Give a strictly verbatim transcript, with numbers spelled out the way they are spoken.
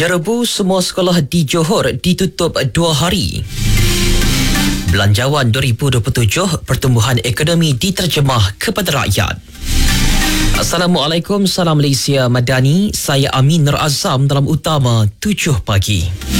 Jerebu semua sekolah di Johor ditutup dua hari. Belanjawan dua ribu dua puluh tujuh, pertumbuhan ekonomi diterjemah kepada rakyat. Assalamualaikum, salam Malaysia Madani. Saya Amin Nur Azam dalam Utama tujuh pagi.